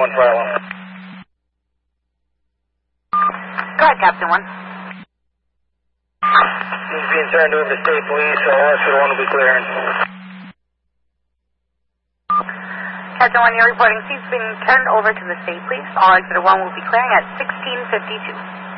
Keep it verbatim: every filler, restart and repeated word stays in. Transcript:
one problem. Go ahead, Captain One. He's being turned over to state police, so Hospital One will be clearing. Captain One, you're reporting seats being turned over to the state police. All exit one will be clearing at sixteen fifty-two.